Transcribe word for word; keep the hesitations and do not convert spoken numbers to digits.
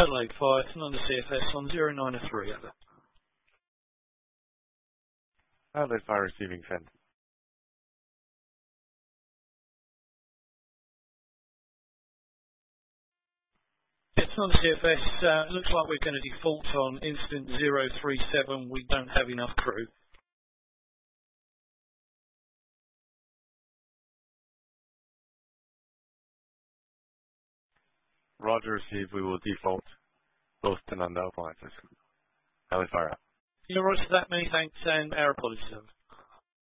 Adelaide Fire, on the C F S on zero nine three, over. Adelaide Fire receiving send. It's on the C F S. Uh, looks like we're going to default on incident zero three seven. We don't have enough crew. Roger, received. We will default both to non-appliances. Adelaide Fire out. You're right to that, many thanks, and our apologies, over.